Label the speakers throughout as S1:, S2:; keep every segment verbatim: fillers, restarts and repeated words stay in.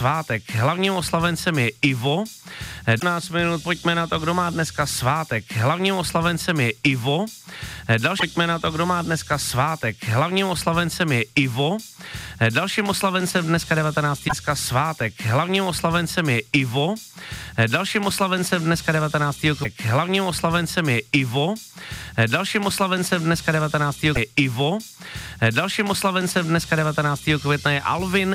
S1: svátek. Hlavním oslavencem je Ivo. dvanáct minut, pojďme na to, kdo má dneska svátek. Hlavním oslavencem je Ivo. Další, pojďme na to, kdo má dneska svátek. Hlavním oslavencem je Ivo. Dalším oslavencem dneska devatenáctého dneska svátek. Hlavním oslavencem je Ivo. Dalším oslavencem dneska devatenáctého Hlavním oslavencem je Ivo. Dalším oslavencem dneska devatenáctého je Ivo. Dalším oslavencem dneska devatenáctého května je Alvin.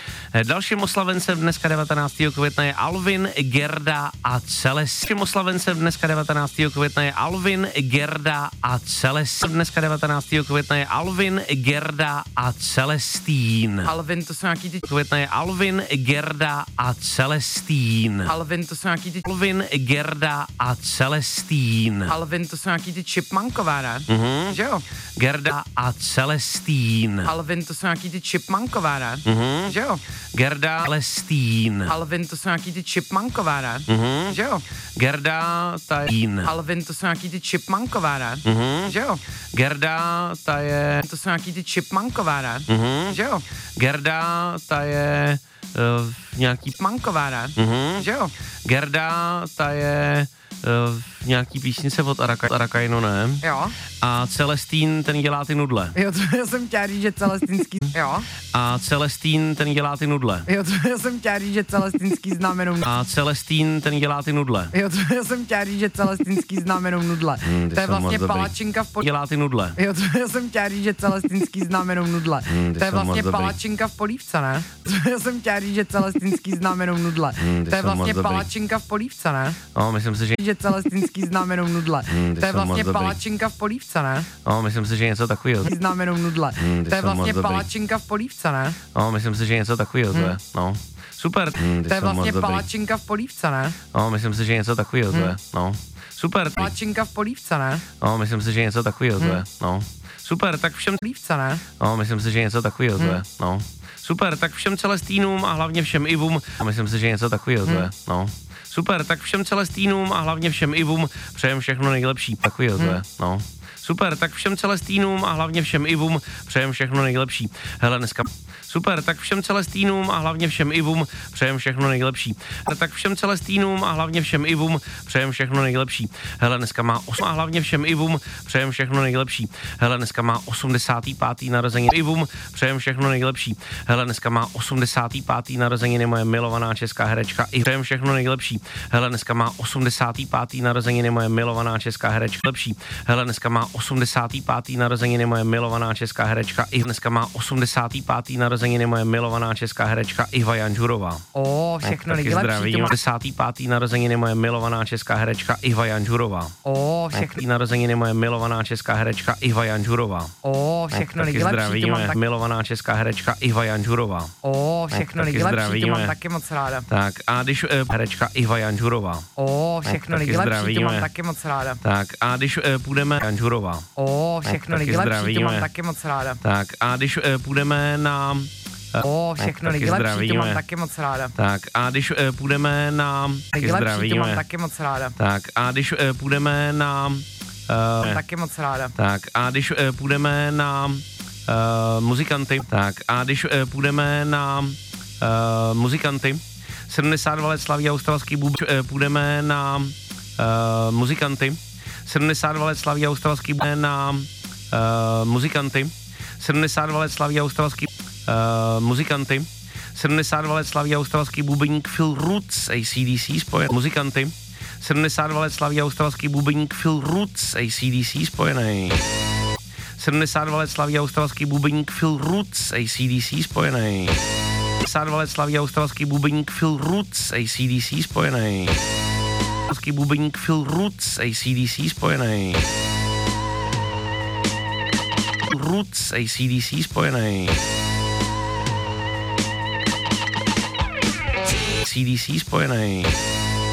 S1: Dalším oslavencem dneska devatenáctého května je Alvin, Gerda a Celestín. Dalším oslavencem dneska devatenáctého května je Alvin, Gerda a Celestín. Dneska devatenáctého května je Alvin, Gerda a Celestín.
S2: Alvin, to jsou nějaký ty...
S1: Května je Alvin, Gerda a Celestín.
S2: Alvin, to jsou nějaký ty...
S1: Alvin, Gerda a Celestín.
S2: Alvin, to jsou nějaký ty chipmunkové, ne?
S1: Mhm.
S2: Že jo?
S1: Gerda a Celestín.
S2: Alvin, to jsou nějaký ty chipmunkové, ne?
S1: Mhm.
S2: Že jo?
S1: Gerda Celestín.
S2: Alvin, to jsou nějaký ty chipmunkové, ne?
S1: Mhm.
S2: Že jo?
S1: Gerda, ta je...
S2: Alvin, to jsou nějaký ty chipmunkové, ne?
S1: Mhm.
S2: Že jo?
S1: Gerda, ta je...
S2: To jsou nějaký ty chipmunkové, ne?
S1: Mhm.
S2: Že jo?
S1: Gerda, ta je... Uh, nějaký...
S2: Chipmunkové, ne?
S1: Mhm.
S2: Že jo?
S1: Gerda, ta je... Uh, nějaký písnice od Araka, Arakajno, ne?
S2: Jo.
S1: A Celestín, ten dělá ty nudle.
S2: Jo, to já jsem chtěla říct, že celestinský... Jo.
S1: A Celestín, ten dělá ty nudle.
S2: Jo, to já jsem chtěla říct, že celestinský znamenou...
S1: A Celestín, ten dělá ty nudle.
S2: Jo, to já jsem chtěla říct, že celestinský znamenou nudle.
S1: Hmm,
S2: to je vlastně palačinka v... Po...
S1: Dělá ty nudle.
S2: Jo, to já jsem chtěla říct, že celestinský znamenou nudle.
S1: Hmm,
S2: to je vlastně palačinka v polívce, ne? To já jsem chtěla říct, že celestinský znamenou nudle.
S1: Hmm,
S2: to je vlastně palačinka v polívce, ne?
S1: No, myslím si, že...
S2: že celestinský znamenou nudle.
S1: Hmm,
S2: to je vlastně palačinka v polívce, ne?
S1: No, myslím si, že něco takového.
S2: Znamenou nudle.
S1: Hmm,
S2: to je vlastně palačinka v polívce, ne?
S1: No, myslím si, že něco takového to je. No. Super. Hmm,
S2: to je vlastně palačinka v polívce, ne?
S1: No, myslím si, že něco takového to je. No. Super.
S2: Palačinka v polívce, ne?
S1: No, myslím si, že něco takového to je. No. Super, tak všem...
S2: Polívce, ne?
S1: No, myslím si, že něco takového to je. No. Super, tak všem Celestínům a hlavně všem Ivům. Myslím si, že něco takového to je. No. Super, tak všem Celestínům a hlavně všem Ivům přejem všechno nejlepší. Takovýho to je, no. Super, tak všem Celestínům a hlavně všem Ivům přejem všechno nejlepší. Hele, dneska... Super, tak všem Celestínům a hlavně všem Ivům přejem všechno nejlepší. Tak všem Celestínům a hlavně všem Ivům přejem všechno nejlepší. Hele, dneska má osm a hlavně všem Ivům přejem všechno nejlepší. Hele, dneska má osmdesátý pátý narozeniny Ivům přejem všechno nejlepší. Hele, dneska má osmdesátý pátý narozeniny moje milovaná česká herečka i přejem všechno nejlepší. Hele, dneska má osmdesátý pátý narozeniny moje milovaná česká herečka lepší. Hele, dneska má osmdesátý pátý narozeniny moje milovaná česká herečka i dneska má osmdesátý pátý narozeniny moje milovaná česká herečka Iva Janžurová.
S2: O, všechno nejlepší.
S1: osmdesátý pátý narozeniny moje milovaná česká herečka Iva Janžurová.
S2: O, všechno
S1: narozeniny moje milovaná česká herečka Iva Janžurová.
S2: O, všechno nejlepší.
S1: Zdravíme, tak... milovaná česká herečka Iva Janžurová.
S2: O, všechno nejlepší. To mám taky moc ráda.
S1: Tak a když uh, herečka Iva Janžurová.
S2: O, všechno nejlepší. To mám taky moc ráda.
S1: Tak a když uh, půjdeme Janžurová.
S2: O, všechno nejlepší. To mám taky moc ráda.
S1: Tak a když uh, půjdeme na
S2: O, všechno nejlepší, to mám taky moc ráda.
S1: Tak a když uh, půjdeme na...
S2: Nejlepší, to mám taky moc ráda.
S1: Tak a když uh, půjdeme na... Uh,
S2: taky moc ráda.
S1: Tak a když uh, půjdeme na uh, muzikanty, tak a když uh, půjdeme na uh, muzikanty, sedmdesát dva let slaví australský bůb, uh, půjdeme na uh, muzikanty, sedmdesát dva let slaví australský bůb, na uh, muzikanty, sedmdesát dva let slaví australský Uh, muzikanty. sedmdesát dva let slaví australský bubeník Phil Roots, A C D C spojený. Muzikanty. sedmdesát dva let slaví australský bubeník Phil Roots, A C D C spojený. sedmdesát dva let slaví australský bubeník Phil Roots, A C D C spojený. sedmdesát dva let slaví australský bubeník Phil Roots, A C D C spojený. Australský bubeník Phil Roots, A C D C spojený. Roots, A C D C spojený. C D C spojený.